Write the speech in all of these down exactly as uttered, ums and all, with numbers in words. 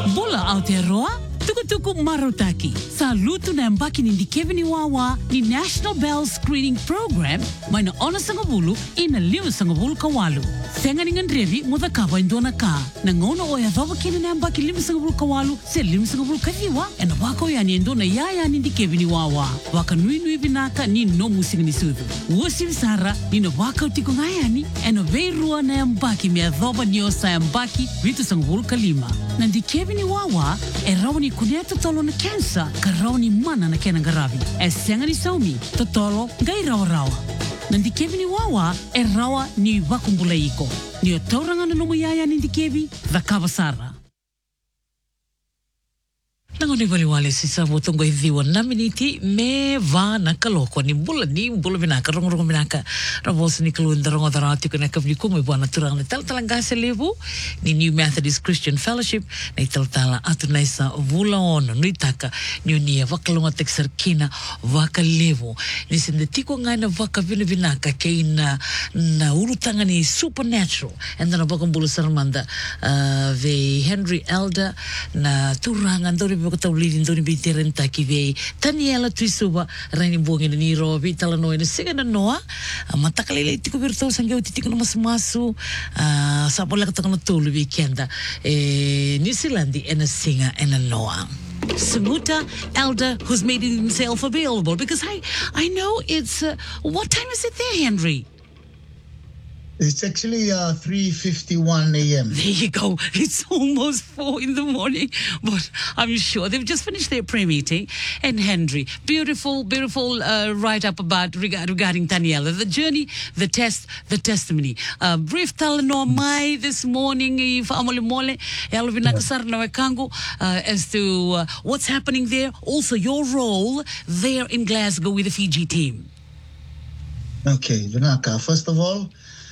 Bola Aotearoa, tuku-tuku marutaki. Salutu na mbaki ni Kevin Wawa ni National Bell Screening Program mai na ona sangabulu ina liu sangabulu kawalu. Senga ni ngandrevi muda kapa indona ka. Na ngono o ya dhava kina na mbaki limu sangabulu kawalu se limu sangabulu kathiwa. Ena wako ya ni indona yaya ni Kevin Wawa. Waka nui nui vinaka ni no musing ni sudu. Uosi visara ni na waka utiko ngayani. Ena veirua na mbaki mea dhava niosa mbaki vitu sangabulu kalima. Nandi Kevin Wawa e rauni kuneta tolo na kansa ka rauni mana na kena garavi. E senga ni saumi to tolo ngai rawa rawa. Nandi Kevin Wawa e rawa ni wakumbula iko. Ni o tauranga na lumu yaya ni Kevi the Kavasara. Nangoni wale wale sisa votongo hiviwa na miniti me va na kaloko ni bula ni bula binaka rongo rongo binaka ravosi ni kalunda rongo darati kuna kavli kume bwana turang na tal talangase levu ni New Methodist Christian Fellowship na italtala atunaisa vula ono nuitaka ni unia wakalonga teksarkina waka levu ni sindetiko ngai na waka vina binaka kei na na urutanga ni supernatural and then abakong bula saramanda uh, ve Henry Elder na turanga ndori ko taulili ndoni biterenta ki ve Taniela Tuisuba rani bongi ni robi tala no ina siga na noa matakalele tiko virtual sangue utitiko no masmasu sa bola ka tono tulu weekenda e New Zealand and a singer and a noa Samuta Elder who's made himself available because I I know it's uh, what time is it there, Henry? It's actually uh, three fifty-one a m There you go. It's almost four in the morning, but I'm sure they've just finished their prayer meeting. And Henry, beautiful, beautiful uh, write-up about regard, regarding Taniela, the journey, the test, the testimony. Uh, brief talano mai this morning, mole as to uh, what's happening there. Also, your role there in Glasgow with the Fiji team. Okay, Vinaka, first of all,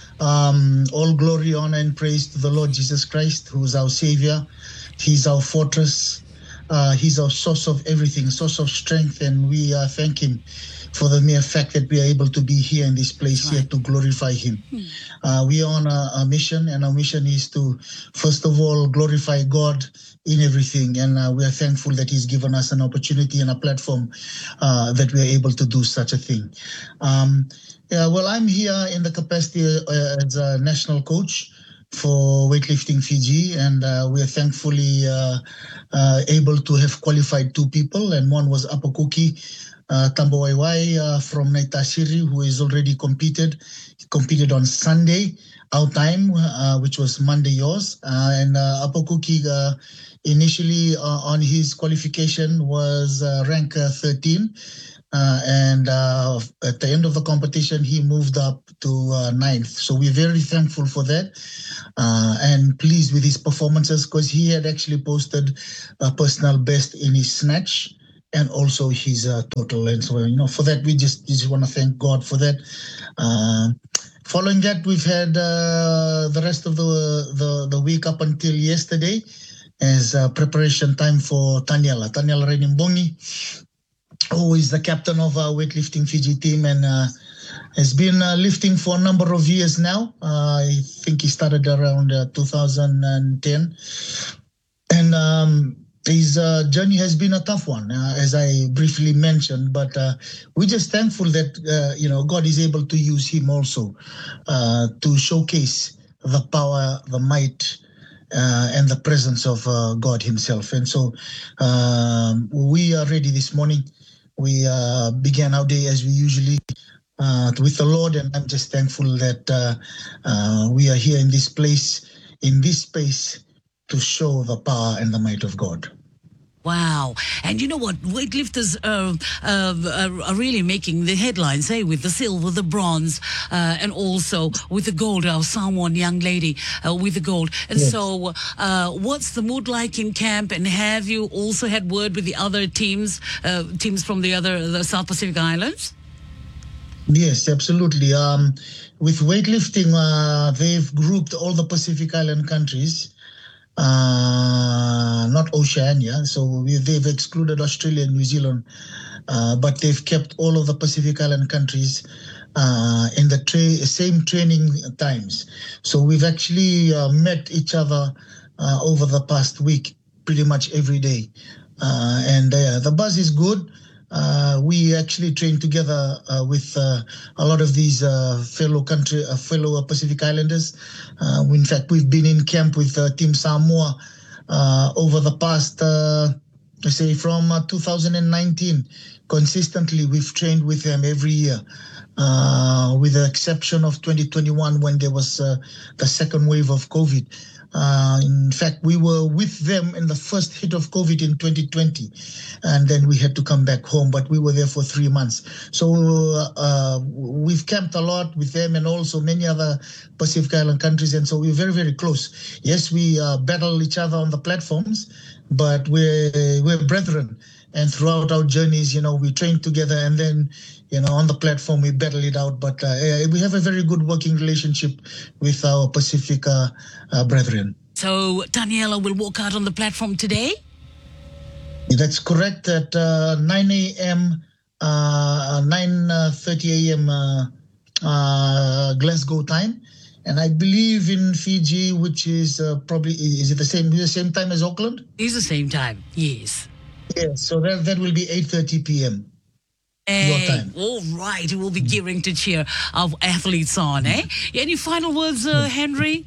Um, all glory, honor, and praise to the Lord Jesus Christ, who is our Savior. He's our fortress. Uh, he's our source of everything, source of strength, and we uh, thank Him for the mere fact that we are able to be here in this place right. here to glorify Him. Hmm. Uh, we are on a, a mission, and our mission is to, first of all, glorify God in everything, and uh, we are thankful that He's given us an opportunity and a platform uh, that we are able to do such a thing. Um, Yeah, well, I'm here in the capacity uh, as a national coach for weightlifting Fiji, and uh, we are thankfully uh, uh, able to have qualified two people, and one was Apakuki uh, Tambawaiwai uh, from Naitashiri, who is already competed. He competed on Sunday, our time, uh, which was Monday yours, uh, and uh, Apakuki uh, initially uh, on his qualification was uh, rank uh, thirteen. Uh, and uh, at the end of the competition, he moved up to uh, ninth. So we're very thankful for that uh, and pleased with his performances because he had actually posted a personal best in his snatch and also his uh, total. And so, you know, for that, we just, just want to thank God for that. Uh, following that, we've had uh, the rest of the, the, the week up until yesterday as uh, preparation time for Taniela, Taniela Renimbongi, who is the captain of our weightlifting Fiji team and uh, has been uh, lifting for a number of years now. Uh, I think he started around uh, two thousand ten. And um, his uh, journey has been a tough one, uh, as I briefly mentioned, but uh, we're just thankful that, uh, you know, God is able to use him also uh, to showcase the power, the might, Uh, and the presence of uh, God himself. And so um, we are ready this morning. We uh, began our day as we usually uh, with the Lord, and I'm just thankful that uh, uh, we are here in this place, in this space, to show the power and the might of God. Wow. And you know what? Weightlifters uh, uh, are really making the headlines, hey, with the silver, the bronze, uh, and also with the gold. Our Samoan young lady uh, with the gold. And yes. so uh, what's the mood like in camp? And have you also had word with the other teams, uh, teams from the other the South Pacific Islands? Yes, absolutely. Um, with weightlifting, uh, they've grouped all the Pacific Island countries. Uh, not Oceania, so we, they've excluded Australia and New Zealand, uh, but they've kept all of the Pacific Island countries uh, in the tra same training times. So we've actually uh, met each other uh, over the past week pretty much every day. Uh, and uh, the buzz is good. Uh, we actually train together uh, with uh, a lot of these uh, fellow country, uh, fellow Pacific Islanders. Uh, in fact, we've been in camp with uh, Team Samoa uh, over the past, uh, I say, from uh, two thousand nineteen. Consistently, we've trained with them every year, uh, with the exception of twenty twenty-one when there was uh, the second wave of COVID. Uh, in fact, we were with them in the first hit of COVID in twenty twenty, and then we had to come back home, but we were there for three months. So uh, we've camped a lot with them and also many other Pacific Island countries, and so we're very, very close. Yes, we uh, battle each other on the platforms, but we're, we're brethren. And throughout our journeys, you know, we train together, and then, you know, on the platform, we battle it out. But uh, we have a very good working relationship with our Pacific uh, uh, brethren. So Taniela will walk out on the platform today? That's correct. At uh, nine a.m., uh, nine thirty a.m. Uh, uh, Glasgow time. And I believe in Fiji, which is uh, probably, is it the same, the same time as Auckland? It's the same time, yes. Yes, so that, that will be eight thirty p.m. Hey, your time. All right, we'll be gearing to cheer our athletes on, eh? Any final words, uh, Henry?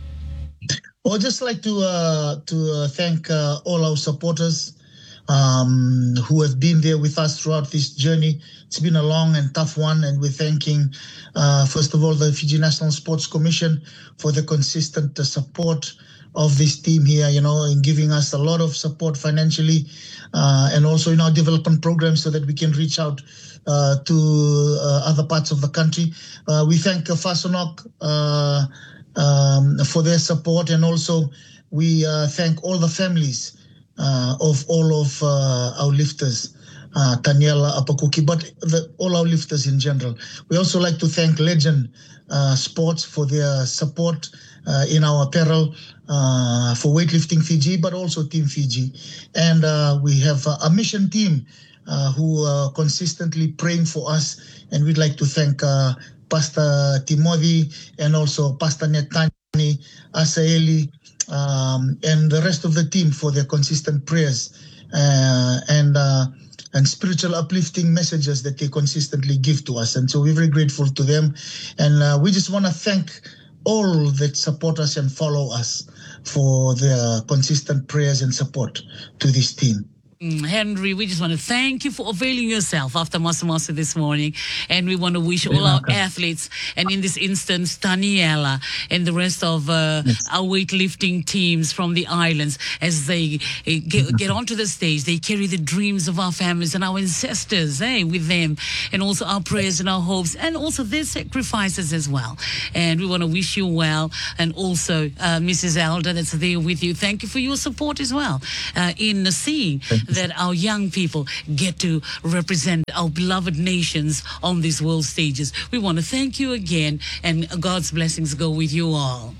I'd just like to uh, to uh, thank uh, all our supporters um, who have been there with us throughout this journey. It's been a long and tough one, and we're thanking, uh, first of all, the Fiji National Sports Commission for the consistent uh, support of this team here, you know, in giving us a lot of support financially uh, and also in our development programs so that we can reach out uh, to uh, other parts of the country. Uh, we thank uh, Fasanok uh, um, for their support, and also we uh, thank all the families uh, of all of uh, our lifters. Uh, Taniela Apakuki, but the, all our lifters in general. We also like to thank Legend uh, Sports for their support uh, in our apparel uh, for Weightlifting Fiji, but also Team Fiji. And uh, we have uh, a mission team uh, who are consistently praying for us. And we'd like to thank uh, Pastor Timothy and also Pastor Netani, Asaeli, um, and the rest of the team for their consistent prayers uh, and uh, and spiritual uplifting messages that they consistently give to us. And so we're very grateful to them. And uh, we just want to thank all that support us and follow us for their consistent prayers and support to this team. Mm, Henry, we just want to thank you for availing yourself after Masa Masa this morning. And we want to wish all our athletes, and in this instance, Taniela and the rest of uh, yes. our weightlifting teams from the islands, as they uh, get, get onto the stage, they carry the dreams of our families and our ancestors eh, with them, and also our prayers and our hopes, and also their sacrifices as well. And we want to wish you well. And also, uh, Missus Elder, that's there with you, thank you for your support as well uh, in seeing that our young people get to represent our beloved nations on these world stages. We want to thank you again, and God's blessings go with you all.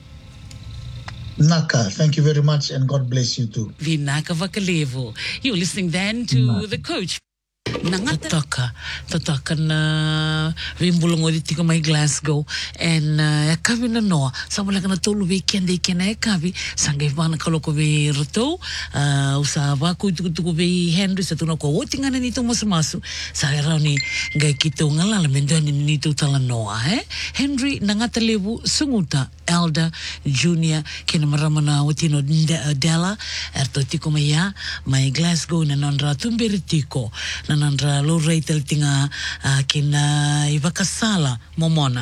Naka, thank you very much, and God bless you too. Vinaka Vakalevo. You're listening then to Naka. The coach. Tataka, tataka na rimbulong dito ko may Glasgow, and uh, kami na no sa wala ka na tulu weekend day kena kabi sangay ba na kaloko be roto uh, usaba ko ito ko be Henry sa tuno ko wotingan na nito masamaso sa araw ni gay kito ngalala mendo ni nito talanoa eh Henry nangatalebu sunguta Elder Junior kinamarama na watino Della erto tiko maya may Glasgow na nandra tumberitiko na nandra lo reitel tinga uh, kina ibakasala momona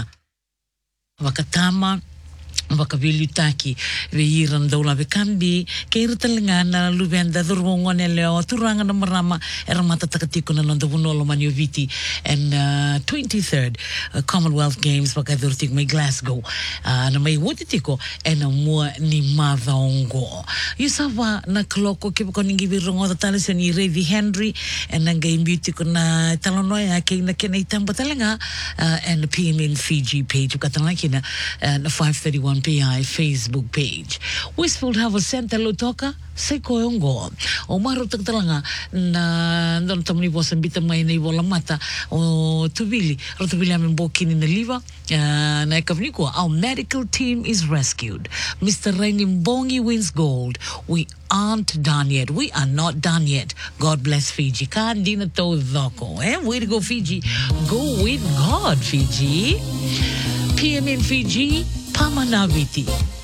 wakatama wakabilitaki veiran daula bekambi keirtalinga na lubenda durwongo leo turanga na marama era mata takatiko na nanda bunolo manioviti and uh, twenty-third uh, Commonwealth Games wakadurtik may Glasgow uh, na may wotitiko and na mua ni madhaongo yusawa na kloko kipo ningi birongo tatali sa ni Revi Henry and nanga imbuti ko na talonoya kay na kinaitambo talaga uh, and the P M in Fiji page katalaki na uh, five thirty-one on P I Facebook page. Westfield Harvard Center Lutoka, Seiko Ongo. O maro tagtalanga na ndon tamani po sambita mai na iwola mata o tubili. Ro tubili amin bokini na liva. Na ikavniko, our medical team is rescued. Mister Rainy Mbongi wins gold. We aren't done yet. We are not done yet. God bless Fiji. Kandina to dhoko. Eh? Way to go, Fiji. Go with God, Fiji. P M in Fiji, Pamanaviti.